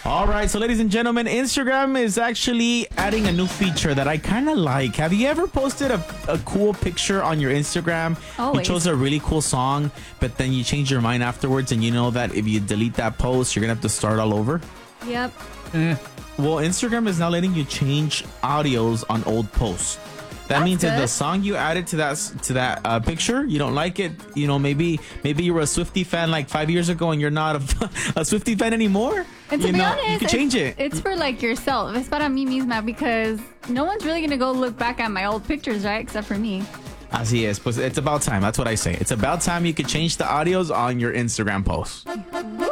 All right, so ladies and gentlemen, Instagram is actually adding a new feature that I kind of like. Have you ever posted a cool picture on your Instagram? Always. You chose a really cool song, but then you change your mind afterwards, and you know that if you delete that post, you're going to have to start all over? Yep. Well, Instagram is now letting you change audios on old posts. That That's means if the good. song you added to that picture, you don't like it, you know, maybe you were a Swiftie fan like 5 years ago and you're not a Swiftie fan anymore. And to you be know, honest, you can change it. It's for like yourself. Es para mí misma because no one's really gonna go look back at my old pictures, right? Except for me. Así es, pues it's about time. That's what I say. It's about time you could change the audios on your Instagram posts.